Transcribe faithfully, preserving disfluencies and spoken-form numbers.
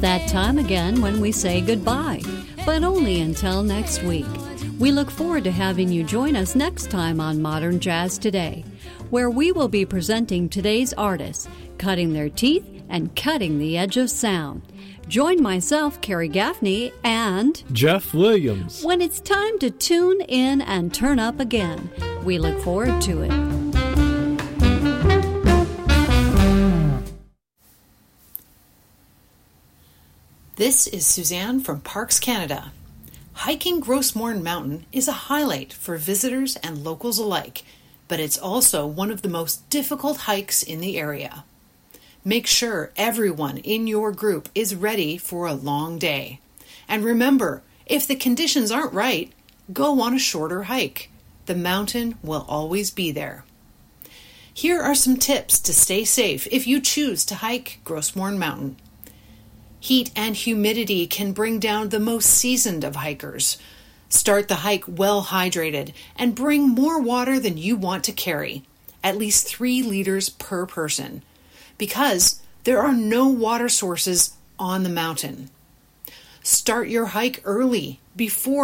that time again when we say goodbye, but only until next week. We look forward to having you join us next time on Modern Jazz Today, where we will be presenting today's artists, cutting their teeth and cutting the edge of sound. Join myself, Carrie Gaffney, and Jeff Williams when it's time to tune in and turn up again. We look forward to it. This is Suzanne from Parks Canada. Hiking Grossmorn Mountain is a highlight for visitors and locals alike, but it's also one of the most difficult hikes in the area. Make sure everyone in your group is ready for a long day. And remember, if the conditions aren't right, go on a shorter hike. The mountain will always be there. Here are some tips to stay safe if you choose to hike Grossmorn Mountain. Heat and humidity can bring down the most seasoned of hikers. Start the hike well hydrated and bring more water than you want to carry, at least three liters per person, because there are no water sources on the mountain. Start your hike early, before